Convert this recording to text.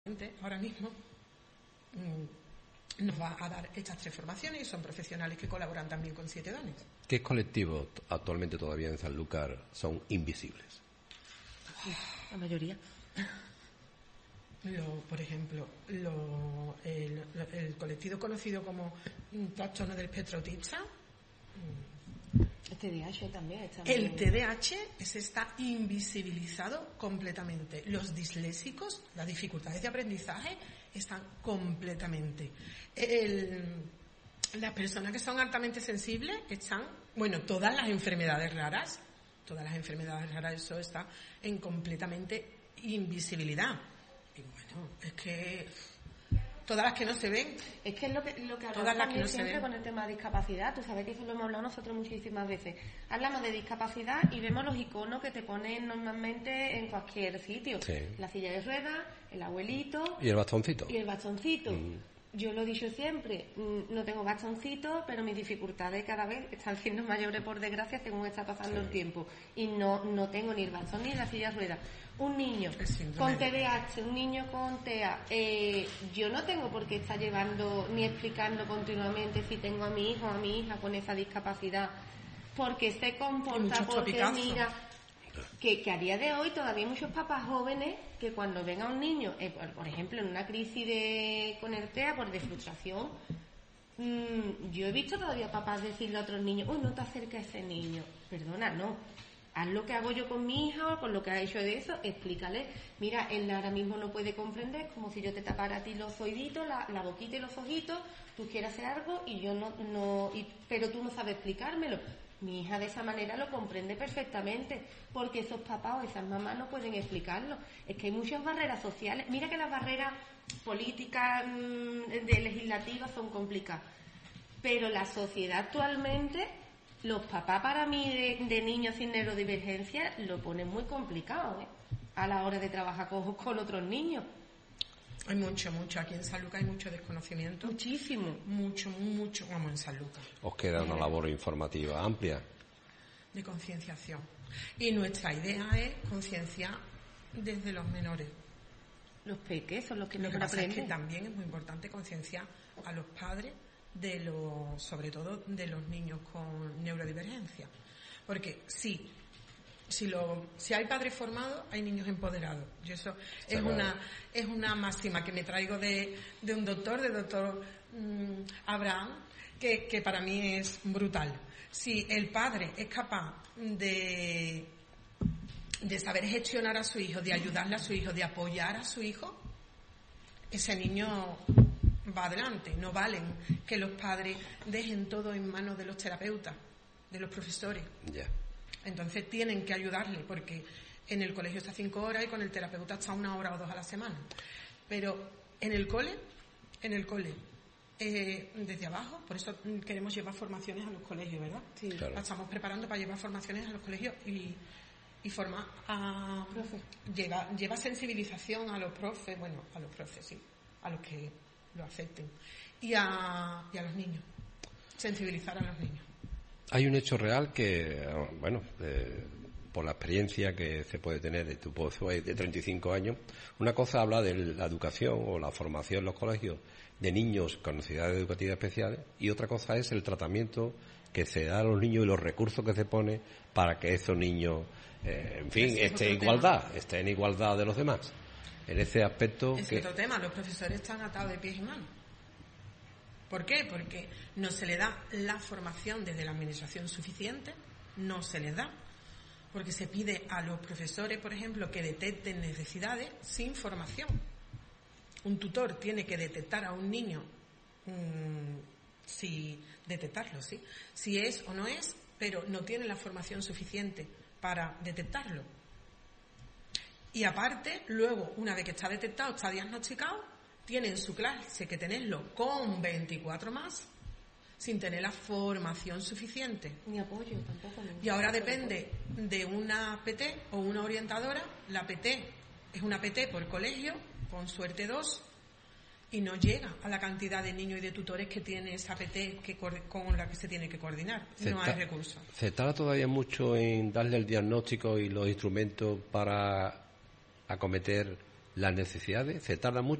ahora mismo nos va a dar estas 3 formaciones y son profesionales que colaboran también con 7 Dones. ¿Qué colectivos actualmente todavía en Sanlúcar son invisibles? La mayoría. Por ejemplo, el colectivo conocido como trastorno del espectro autista. El TDAH también está. El TDAH está invisibilizado completamente. Los disléxicos, las dificultades de aprendizaje están completamente. Las personas que son altamente sensibles están, todas las enfermedades raras, eso está en completamente invisibilidad. Y bueno, es que todas las que no se ven. Es que es lo que hablamos también siempre con el tema de discapacidad. Tú sabes que eso lo hemos hablado nosotros muchísimas veces. Hablamos de discapacidad y vemos los iconos que te ponen normalmente en cualquier sitio. Sí. La silla de ruedas, el abuelito. Y el bastoncito. Yo lo he dicho siempre, no tengo bastoncito, pero mis dificultades cada vez están siendo mayores, por desgracia, según está pasando el tiempo. Y no tengo ni el bastón ni la silla de ruedas. Un niño con TDAH, un niño con TEA, yo no tengo por qué estar llevando ni explicando continuamente si tengo a mi hijo o a mi hija con esa discapacidad, porque se comporta, porque mira, que a día de hoy todavía hay muchos papás jóvenes que cuando ven a un niño, por ejemplo, en una crisis con el TEA, de frustración, yo he visto todavía papás decirle a otros niños, no te acerques a ese niño. Perdona, no. Haz lo que hago yo con mi hija o con lo que ha hecho de eso, explícale. Mira, él ahora mismo no puede comprender, como si yo te tapara a ti los oíditos, la boquita y los ojitos, tú quieres hacer algo y yo pero tú no sabes explicármelo. Mi hija de esa manera lo comprende perfectamente, porque esos papás o esas mamás no pueden explicarlo. Es que hay muchas barreras sociales. Mira que las barreras políticas, legislativas son complicadas. Pero la sociedad actualmente, los papás para mí de niños sin neurodivergencia lo ponen muy complicado, a la hora de trabajar con otros niños. Hay mucho. Aquí en Sanlúcar hay mucho desconocimiento. Muchísimo. Mucho, vamos, en Sanlúcar. Os queda una labor informativa amplia. De concienciación. Y nuestra idea es concienciar desde los menores. Los peques son los que mejor aprenden. Es que también es muy importante concienciar a los padres sobre todo de los niños con neurodivergencia. Porque si hay padres formados, hay niños empoderados. Y eso es una máxima que me traigo de un doctor, Abraham, que para mí es brutal. Si el padre es capaz de saber gestionar a su hijo, de ayudarle a su hijo, de apoyar a su hijo, ese niño va adelante. No valen que los padres dejen todo en manos de los terapeutas, de los profesores. Yeah. Entonces tienen que ayudarle, porque en el colegio está 5 horas y con el terapeuta está 1 hora o 2 a la semana. Pero en el cole, desde abajo, por eso queremos llevar formaciones a los colegios, ¿verdad? Sí. Claro. La estamos preparando para llevar formaciones a los colegios y formar a profes. Lleva sensibilización a los profes, sí, a los que lo acepten, y a los niños, sensibilizar a los niños. Hay un hecho real que, por la experiencia que se puede tener de tu pozo de 35 años, una cosa habla de la educación o la formación en los colegios de niños con necesidades educativas especiales, y otra cosa es el tratamiento que se da a los niños y los recursos que se pone para que esos niños, estén en igualdad de los demás. En ese aspecto... Es otro tema, los profesores están atados de pies y manos. ¿Por qué? Porque no se le da la formación desde la administración suficiente, no se les da. Porque se pide a los profesores, por ejemplo, que detecten necesidades sin formación. Un tutor tiene que detectar a un niño, si es o no es, pero no tiene la formación suficiente para detectarlo. Y aparte, luego, una vez que está detectado, está diagnosticado, tiene en su clase que tenerlo con 24 más, sin tener la formación suficiente. Ni apoyo tampoco. Y ahora depende de una PT o una orientadora. La PT es una PT por colegio, con suerte 2, y no llega a la cantidad de niños y de tutores que tiene esa PT con la que se tiene que coordinar. No hay recursos. ¿Se tarda todavía mucho en darle el diagnóstico y los instrumentos para acometer las necesidades, se tarda mucho